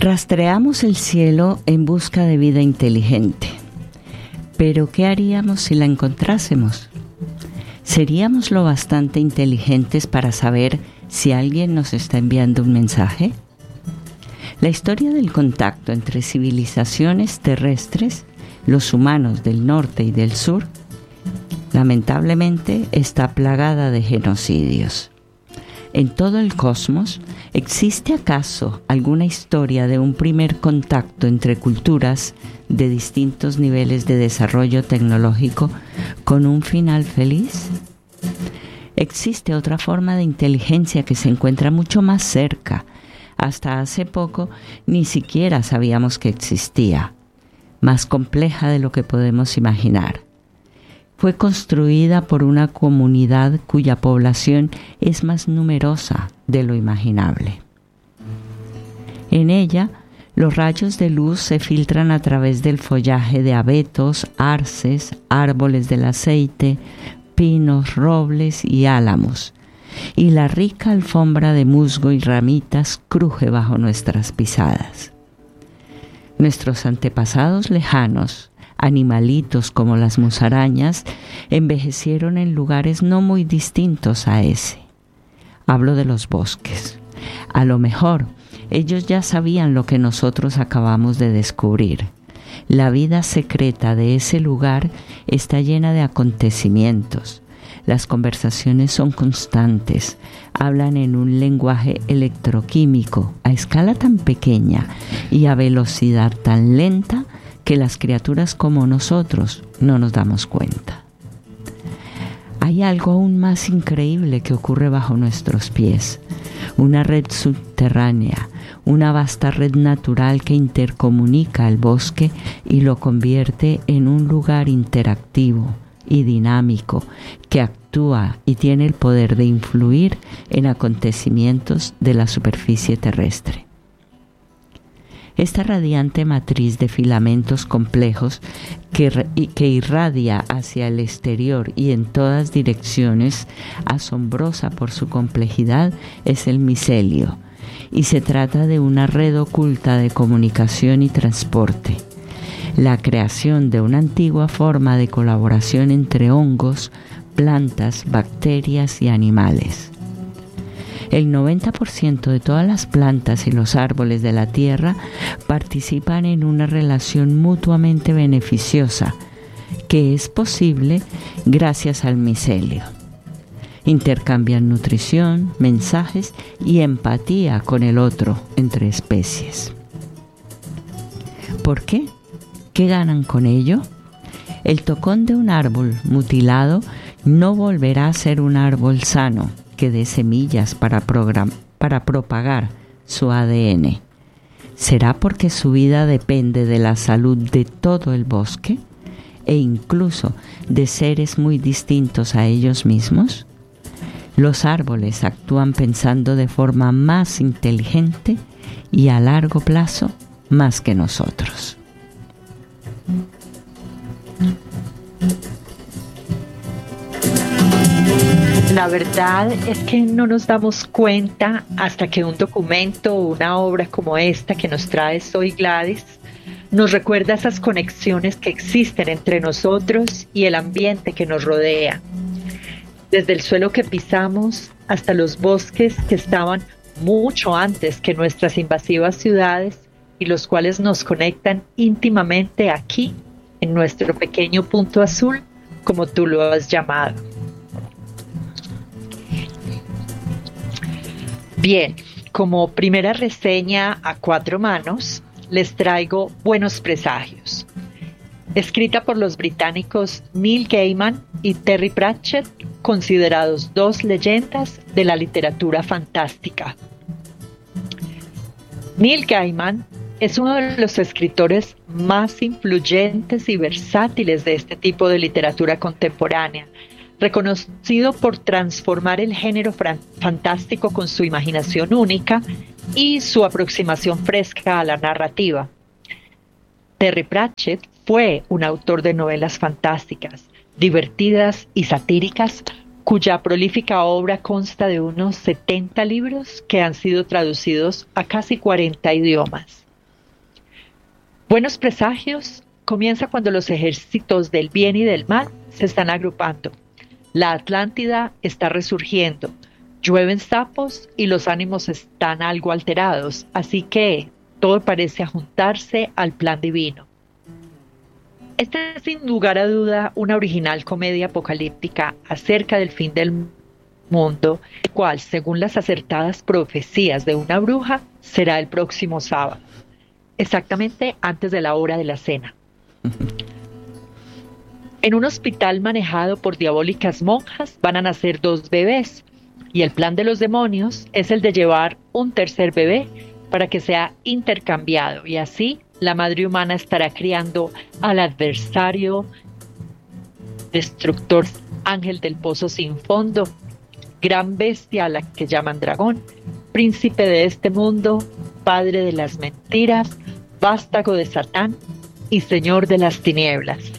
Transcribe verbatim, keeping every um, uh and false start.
Rastreamos el cielo en busca de vida inteligente. Pero ¿qué haríamos si la encontrásemos? ¿Seríamos lo bastante inteligentes para saber si alguien nos está enviando un mensaje? La historia del contacto entre civilizaciones terrestres, los humanos del norte y del sur, lamentablemente está plagada de genocidios. ¿En todo el cosmos existe acaso alguna historia de un primer contacto entre culturas de distintos niveles de desarrollo tecnológico con un final feliz? Existe otra forma de inteligencia que se encuentra mucho más cerca. Hasta hace poco ni siquiera sabíamos que existía, más compleja de lo que podemos imaginar. Fue construida por una comunidad cuya población es más numerosa de lo imaginable. En ella, los rayos de luz se filtran a través del follaje de abetos, arces, árboles del aceite, pinos, robles y álamos, y la rica alfombra de musgo y ramitas cruje bajo nuestras pisadas. Nuestros antepasados lejanos, animalitos como las musarañas, envejecieron en lugares no muy distintos a ese. Hablo de los bosques. A lo mejor, ellos ya sabían lo que nosotros acabamos de descubrir. La vida secreta de ese lugar está llena de acontecimientos. Las conversaciones son constantes, hablan en un lenguaje electroquímico a escala tan pequeña y a velocidad tan lenta que las criaturas como nosotros no nos damos cuenta. Hay algo aún más increíble que ocurre bajo nuestros pies, una red subterránea, una vasta red natural que intercomunica el bosque y lo convierte en un lugar interactivo y dinámico que actúa y tiene el poder de influir en acontecimientos de la superficie terrestre. Esta radiante matriz de filamentos complejos que, que irradia hacia el exterior y en todas direcciones, asombrosa por su complejidad, es el micelio, y se trata de una red oculta de comunicación y transporte, la creación de una antigua forma de colaboración entre hongos, plantas, bacterias y animales. El noventa por ciento de todas las plantas y los árboles de la Tierra participan en una relación mutuamente beneficiosa que es posible gracias al micelio. Intercambian nutrición, mensajes y empatía con el otro entre especies. ¿Por qué? ¿Qué ganan con ello? El tocón de un árbol mutilado no volverá a ser un árbol sano que dé semillas para, program- para propagar su A D N. ¿Será porque su vida depende de la salud de todo el bosque e incluso de seres muy distintos a ellos mismos? Los árboles actúan pensando de forma más inteligente y a largo plazo más que nosotros. La verdad es que no nos damos cuenta hasta que un documento o una obra como esta que nos trae Soy Gladys nos recuerda esas conexiones que existen entre nosotros y el ambiente que nos rodea. Desde el suelo que pisamos hasta los bosques que estaban mucho antes que nuestras invasivas ciudades y los cuales nos conectan íntimamente aquí, en nuestro pequeño punto azul, como tú lo has llamado. Bien, como primera reseña a cuatro manos, les traigo Buenos Presagios, escrita por los británicos Neil Gaiman y Terry Pratchett, considerados dos leyendas de la literatura fantástica. Neil Gaiman es uno de los escritores más influyentes y versátiles de este tipo de literatura contemporánea, reconocido por transformar el género fantástico con su imaginación única y su aproximación fresca a la narrativa. Terry Pratchett fue un autor de novelas fantásticas, divertidas y satíricas, cuya prolífica obra consta de unos setenta libros que han sido traducidos a casi cuarenta idiomas. Buenos presagios comienza cuando los ejércitos del bien y del mal se están agrupando. La Atlántida está resurgiendo. Llueven sapos y los ánimos están algo alterados, así que todo parece ajuntarse al plan divino. Esta es sin lugar a duda una original comedia apocalíptica acerca del fin del mundo, el cual, según las acertadas profecías de una bruja, será el próximo sábado, exactamente antes de la hora de la cena. En un hospital manejado por diabólicas monjas van a nacer dos bebés, y el plan de los demonios es el de llevar un tercer bebé para que sea intercambiado, y así la madre humana estará criando al adversario, destructor, ángel del pozo sin fondo, gran bestia a la que llaman dragón, príncipe de este mundo, padre de las mentiras, vástago de Satán y señor de las tinieblas.